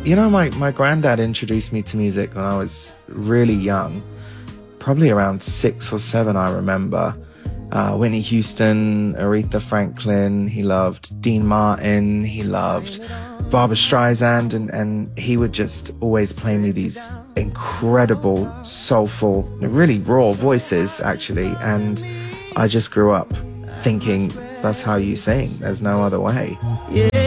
My granddad introduced me to music when I was really young, probably around 6 or 7, I remember. Whitney Houston, Aretha Franklin, he loved Dean Martin, he loved Barbra Streisand, and he would just always play me these incredible, soulful, really raw voices, actually, and I just grew up thinking, that's how you sing, there's no other way. Yeah.